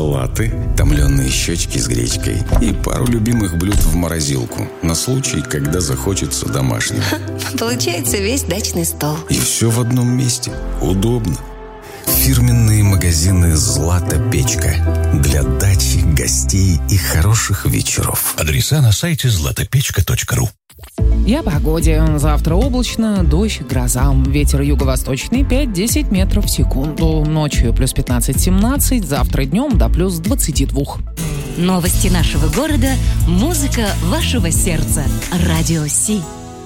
салаты, томленые щечки с гречкой и пару любимых блюд в морозилку на случай, когда захочется домашнего. Получается весь дачный стол. И все в одном месте. Удобно. Фирменные магазины «Злата Печка» для дачи, гостей и хороших вечеров. Адреса на сайте zlatopechka.ru. И о погоде. Завтра облачно, дождь, гроза. Ветер юго-восточный 5-10 метров в секунду. Ночью плюс 15-17, завтра днем до плюс 22. Новости нашего города, музыка вашего сердца. Радио Си.